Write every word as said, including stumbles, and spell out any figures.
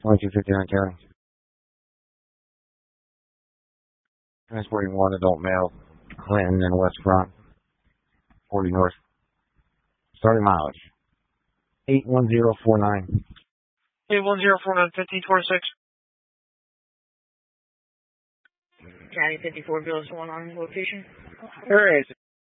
twenty-two fifty-nine County. Transporting one adult male, Clinton and West Front, forty North. Starting mileage, eight one zero four nine. eight one zero four nine, fifteen twenty-six. County fifty-four, Bill is one on location. Where is it?